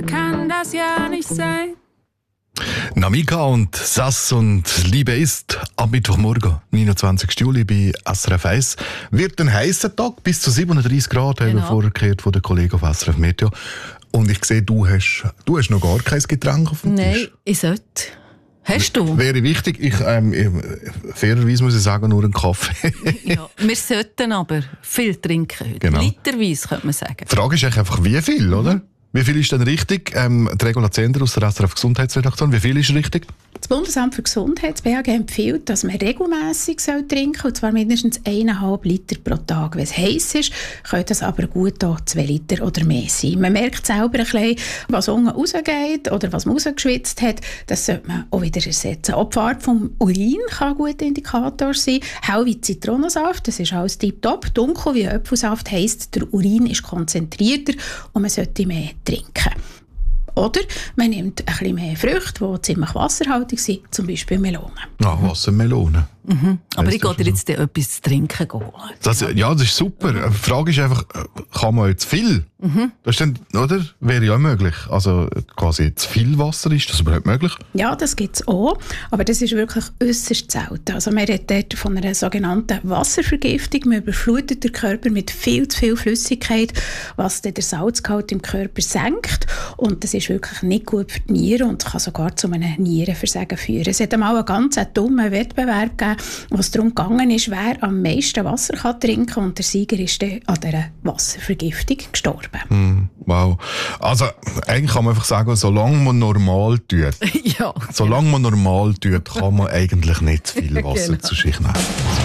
Kann das ja nicht sein. Namika und Sass und Liebe ist am Mittwochmorgen, 29. Juli bei SRF 1. Wird ein heißer Tag, bis zu 37 Grad, haben wir vorher gehört von den Kollegen auf SRF Meteo. Und ich sehe, du hast noch gar kein Getränk auf dem Tisch. Nein, ich sollte. Hast du? Wäre wichtig. Fairerweise muss ich sagen, nur einen Kaffee. Ja, wir sollten aber viel trinken heute. Genau. Literweise, könnte man sagen. Die Frage ist eigentlich einfach, wie viel, oder? Wie viel ist denn richtig? Die Regula Zender aus der SRF Gesundheitsredaktion, wie viel ist richtig? Das Bundesamt für Gesundheit, das BAG, empfiehlt, dass man regelmässig trinken soll, und zwar mindestens 1,5 Liter pro Tag. Wenn es heiß ist, können das aber gut auch 2 Liter oder mehr sein. Man merkt selber ein bisschen, was unten rausgeht oder was man rausgeschwitzt hat, das sollte man auch wieder ersetzen. Auch die Farbe vom Urin kann ein guter Indikator sein. Hell wie Zitronensaft, das ist alles tipptopp. Dunkel wie Apfelsaft heisst, der Urin ist konzentrierter und man sollte mehr trinken. Oder man nimmt ein bisschen mehr Früchte, die ziemlich wasserhaltig sind, zum Beispiel Melonen. Wassermelonen. Aber ich gehe dir jetzt etwas zu trinken holen. Das ist super. Die Frage ist einfach, kann man jetzt viel? Das ist dann, oder? Wäre ja möglich. Also quasi zu viel Wasser, ist das überhaupt möglich? Ja, das gibt es auch, aber das ist wirklich äußerst selten. Also man redet dort von einer sogenannten Wasservergiftung. Man überflutet den Körper mit viel zu viel Flüssigkeit, was dann der Salzgehalt im Körper senkt. Und das ist wirklich nicht gut für die Nieren und kann sogar zu einem Nierenversagen führen. Es hat einmal einen ganz dummen Wettbewerb gegeben, wo es darum gegangen ist, wer am meisten Wasser kann trinken kann. Und der Sieger ist dann an dieser Wasservergiftung gestorben. Wow. Also eigentlich kann man einfach sagen, solange man normal tut, Ja. kann man eigentlich nicht zu viel Wasser zu sich nehmen.